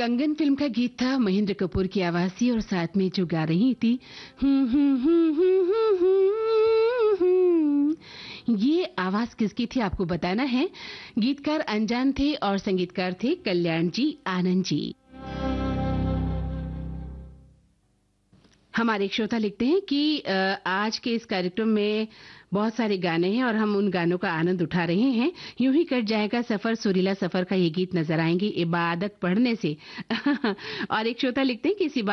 कंगन फिल्म का गीत था, महेंद्र कपूर की आवाज थी और साथ में जो गा रही थी ये आवाज किसकी थी आपको बताना है। गीतकार अनजान थे और संगीतकार थे कल्याण जी आनंद जी। हमारे एक श्रोता लिखते हैं कि आज के इस कार्यक्रम में बहुत सारे गाने हैं और हम उन गानों का आनंद उठा रहे हैं। यूं ही कट जाएगा सफर, सुरीला सफर का ये गीत नजर आएंगे इबादत पढ़ने से। और एक श्रोता लिखते हैं कि इस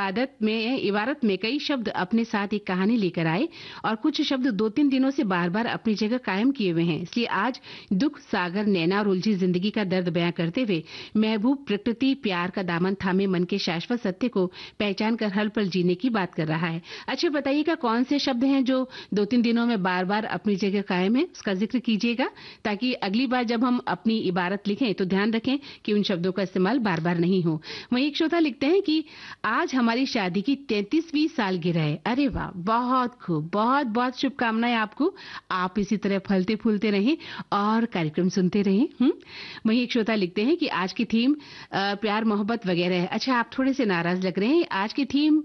इबारत में कई शब्द अपने साथ एक कहानी लेकर आए और कुछ शब्द 2-3 दिनों से बार बार अपनी जगह कायम किए हुए हैं। इसलिए आज दुख सागर नैना और उलझी जिंदगी का दर्द बयां करते हुए महबूब प्रकृति प्यार का दामन थामे मन के शाश्वत सत्य को पहचान कर हर पल जीने की बात कर रहा है। अच्छा बताइएगा कौन से शब्द हैं जो 2-3 दिनों में बार बार अपनी जगह कायम है, उसका जिक्र कीजिएगा ताकि अगली बार जब हम अपनी इबारत लिखें तो ध्यान रखें कि उन शब्दों का इस्तेमाल बार बार नहीं हो। वहीं एक श्रोता लिखते हैं कि आज हमारी शादी की 33वीं सालगिरह है। अरे वाह, बहुत खूब, बहुत बहुत शुभकामनाएं आपको। आप इसी तरह फलते फूलते रहें और कार्यक्रम सुनते रहें। वहीं एक श्रोता लिखते हैं कि आज की थीम प्यार मोहब्बत वगैरह है। अच्छा, आप थोड़े से नाराज लग रहे हैं। आज की थीम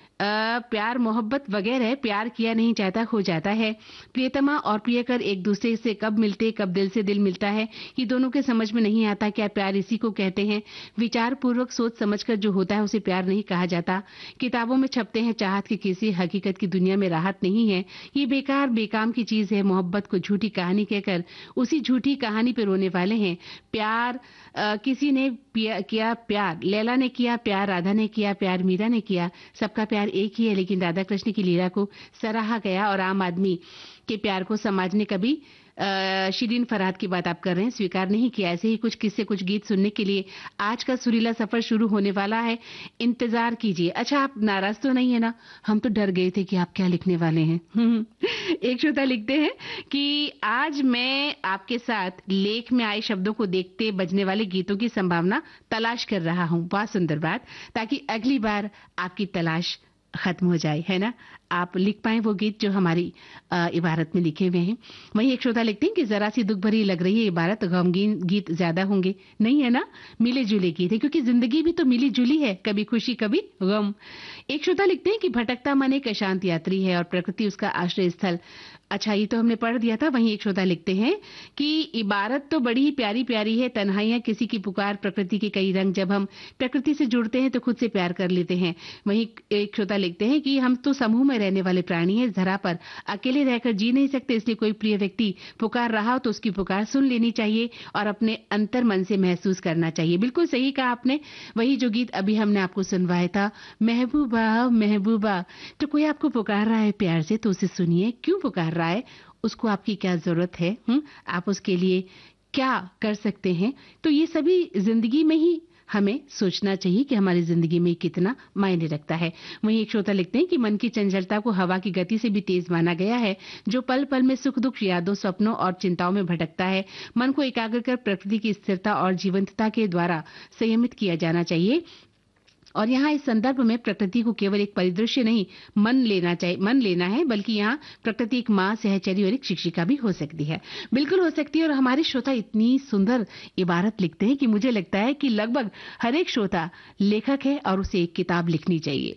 प्यार मोहब्बत वगैरह, प्यार किया नहीं जाता हो जाता है। प्रियतमा और प्रियकर एक दूसरे से कब मिलते, कब दिल से दिल मिलता है, ये दोनों के समझ में नहीं आता। क्या प्यार इसी को कहते हैं? विचार पूर्वक सोच समझकर जो होता है उसे प्यार नहीं कहा जाता। किताबों में छपते हैं चाहत की किसी, हकीकत की दुनिया में राहत नहीं है। ये बेकार बेकाम की चीज है। मोहब्बत को झूठी कहानी कहकर उसी झूठी कहानी पे रोने वाले हैं। प्यार किसी ने किया, प्यार लैला ने किया, प्यार राधा ने किया, प्यार मीरा ने किया। सबका प्यार एक ही है, लेकिन राधा कृष्ण की लीला को सराहा गया और आम आदमी के प्यार को समाज ने कभी शिरीन फरहाद की बात आप कर रहे हैं, स्वीकार नहीं किया। ऐसे ही कुछ किस्से, कुछ गीत सुनने के लिए आज का सुरीला सफर शुरू होने वाला है, इंतजार कीजिए। अच्छा, आप नाराज तो नहीं है ना? हम तो डर गए थे कि आप क्या लिखने वाले हैं। एक श्रोता लिखते हैं कि आज मैं आपके साथ लेख में आए शब्दों को देखते बजने वाले गीतों की संभावना तलाश कर रहा हूं। बहुत सुंदर बात, ताकि अगली बार आपकी तलाश खत्म हो जाए, है ना? आप लिख पाए वो गीत जो हमारी इबारत में लिखे हुए हैं। वहीं एक श्रोता लिखते हैं कि जरा सी दुख भरी लग रही है इबारत, गमगीन गीत ज्यादा होंगे। नहीं है ना, मिले जुले गीत है, क्योंकि जिंदगी भी तो मिली जुली है, कभी खुशी कभी गम। एक श्रोता लिखते हैं कि भटकता मन एक अशांत यात्री है और प्रकृति उसका आश्रय स्थल। अच्छा, ये तो हमने पढ़ दिया था। वहीं एक श्रोता लिखते हैं कि इबारत तो बड़ी ही प्यारी प्यारी है। तन्हाइयां किसी की पुकार, प्रकृति के कई रंग। जब हम प्रकृति से जुड़ते हैं तो खुद से प्यार कर लेते हैं। वहीं एक श्रोता लिखते हैं कि हम तो समूह में रहने वाले प्राणी हैं, इस धरा पर अकेले रहकर जी नहीं सकते, इसलिए कोई प्रिय व्यक्ति पुकार रहा हो तो उसकी पुकार सुन लेनी चाहिए और अपने अंतर मन से महसूस करना चाहिए। बिल्कुल सही कहा आपने। वही जो गीत अभी हमने आपको सुनवाया था, महबूबा महबूबा, तो कोई आपको पुकार रहा है प्यार से तो उसे सुनिए। क्यों पुकार रहा है, उसको आपकी क्या जरूरत है, आप उसके लिए क्या कर सकते हैं। तो ये सभी जिंदगी में ही हमें सोचना चाहिए कि हमारी जिंदगी में कितना मायने रखता है। वहीं एक श्रोता लिखते हैं कि मन की चंचलता को हवा की गति से भी तेज माना गया है, जो पल पल में सुख दुख, यादों, सपनों और चिंताओं में भटकता है। मन को एकाग्र कर प्रकृति की स्थिरता और जीवंतता के द्वारा संयमित किया जाना चाहिए। और यहाँ इस संदर्भ में प्रकृति को केवल एक परिदृश्य नहीं मन लेना है, बल्कि यहाँ प्रकृति एक माँ, सहचरी और एक शिक्षिका भी हो सकती है। बिल्कुल हो सकती है। और हमारे श्रोता इतनी सुंदर इबारत लिखते हैं कि मुझे लगता है कि लगभग हर एक श्रोता लेखक है और उसे एक किताब लिखनी चाहिए।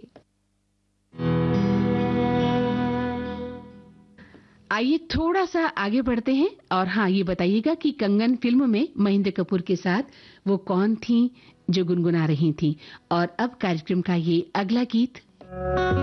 आइए थोड़ा सा आगे बढ़ते हैं और हाँ, ये बताइएगा कि कंगन फिल्म में महेंद्र कपूर के साथ वो कौन थी जो गुनगुना रही थी। और अब कार्यक्रम का ये अगला गीत।